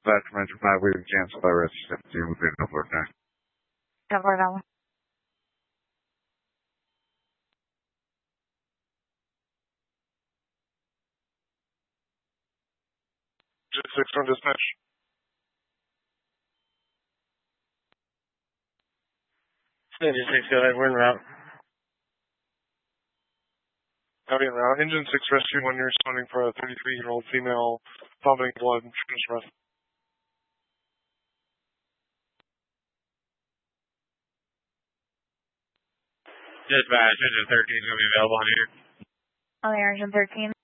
That mention 5, we can cancel by risk 17 with no for time. Cover now. Jet 6 from dispatch. Jet 6, go ahead, we're en route. Howdy en route. Engine 6 rescue 1, you're responding for a 33-year-old female vomiting blood and shortness of breath. Dispatch, engine 13 is going to be available on here. On the Engine 13.